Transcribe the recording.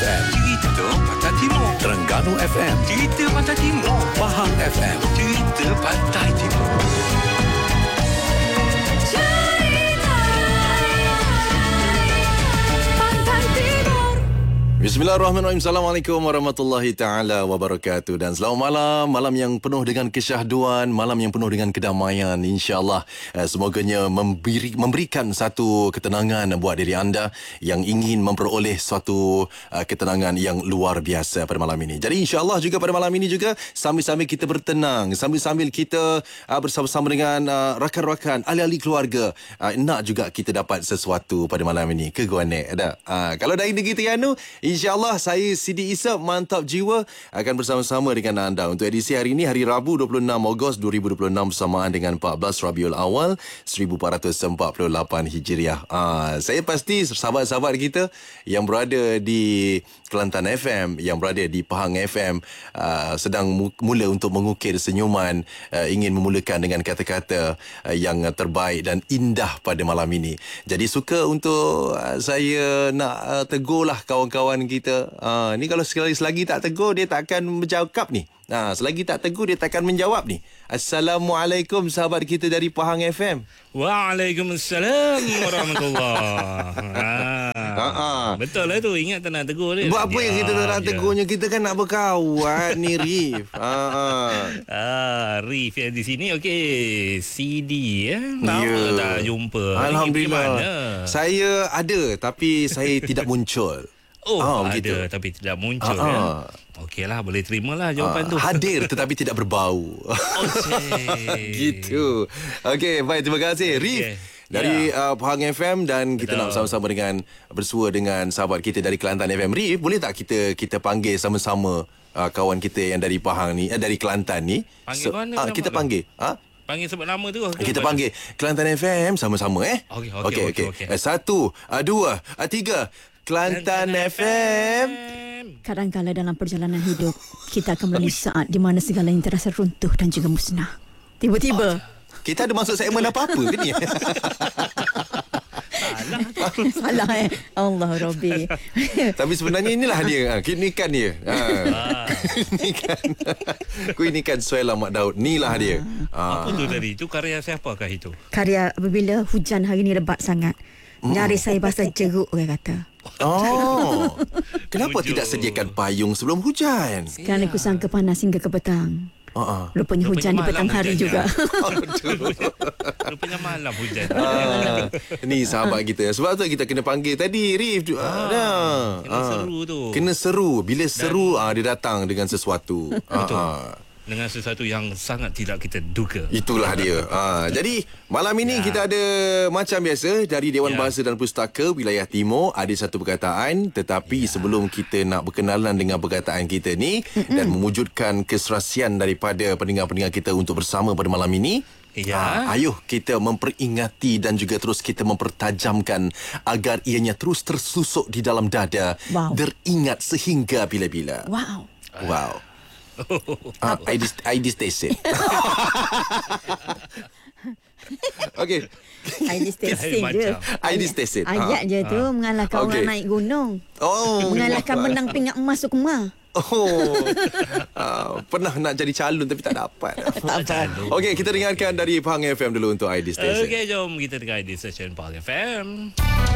FM, Cerita Pantai Timur. Terengganu FM, Cerita Pantai Timur. Pahang FM. Cerita Pantai Timur. Bismillahirrahmanirrahim. Assalamualaikum warahmatullahi ta'ala wabarakatuh. Dan selamat malam. Malam yang penuh dengan kesyahduan. Malam yang penuh dengan kedamaian. InsyaAllah semoganya memberikan satu ketenangan buat diri anda yang ingin memperoleh suatu ketenangan yang luar biasa pada malam ini. Jadi insyaAllah juga pada malam ini juga sambil-sambil kita bertenang, sambil-sambil kita bersama-sama dengan rakan-rakan, ahli-ahli keluarga, nak juga kita dapat sesuatu pada malam ini. Ke Guanek? Ada? Kalau dari negeri Terengganu, InsyaAllah saya Sidi Isa Mantap Jiwa akan bersama-sama dengan anda untuk edisi hari ini, hari Rabu 26 Ogos 2026 bersamaan dengan 14 Rabiul Awal 1448 Hijriah. Saya pasti sahabat-sahabat kita yang berada di Kelantan FM, yang berada di Pahang FM sedang mula untuk mengukir senyuman, ingin memulakan dengan kata-kata yang terbaik dan indah pada malam ini. Jadi suka untuk saya nak tegurlah kawan-kawan kita. Ni kalau selagi tak tegur, dia tak akan menjawab ni. Selagi tak tegur, dia tak akan menjawab ni. Assalamualaikum sahabat kita dari Pahang FM. Waalaikumsalam warahmatullahi. Betul lah tu. Ingat tak nak tegur dia. Buat apa yang kita tak nak tegurnya? Kita kan nak berkawan ni, Rif. Rif yang di sini. Okey, CD lama tak jumpa. Alhamdulillah. Saya ada tapi saya tidak muncul. Ada begitu. tapi tidak muncul. Okeylah, boleh terimalah jawapan tu. Hadir tetapi tidak berbau. Gitu. Okey, baik, terima kasih Rif dari Pahang FM, dan kita nak bersama-sama dengan bersua dengan sahabat kita dari Kelantan FM. Rif, boleh tak kita panggil sama-sama kawan kita yang dari Pahang ni, dari Kelantan ni? Panggil mana? Kita panggil. Panggil sebut nama tu. Kita panggil Kelantan FM sama-sama Okey. 1, 2, 3. Kelantan FM. Kadang-kala dalam perjalanan hidup, kita akan melalui saat di mana segalanya terasa runtuh dan juga musnah. Tiba-tiba kita ada masuk segmen apa-apa ke ni? Salah Allah Rabbi. Tapi sebenarnya inilah dia. Ini kan dia. Ini kan Suhaila Mak Daud. Inilah dia. Apa tu tadi? Itu karya siapakah itu? Karya apabila hujan hari ni lebat sangat, nyaris saya basah jeruk, orang kata. Kenapa tidak sediakan payung sebelum hujan? Kerana aku sangka panas hingga ke petang. Rupanya hujan di petang hari juga. Rupanya malam hujan. Ni sahabat kita. Sebab tu kita kena panggil tadi, Rif. Kena seru tu. Kena seru. Bila seru, dia datang dengan sesuatu. Dengan sesuatu yang sangat tidak kita duga. Itulah dia. Jadi malam ini kita ada macam biasa dari Dewan Bahasa dan Pustaka Wilayah Timur ada satu perkataan, tetapi sebelum kita nak berkenalan dengan perkataan kita ni dan mewujudkan keserasian daripada pendengar-pendengar kita untuk bersama pada malam ini, ayuh kita memperingati dan juga terus kita mempertajamkan agar ianya terus tersusuk di dalam dada, teringat sehingga bila-bila. Wow. ID station. Okey. ID station je. ID station. Ayat je tu mengalahkan orang naik gunung. Mengalahkan menang pingat emas Sukma. Pernah nak jadi calon tapi tak dapat. Okey, kita dengarkan dari Pahang FM dulu untuk ID station. Okey, jom kita dengar ID station Pahang FM.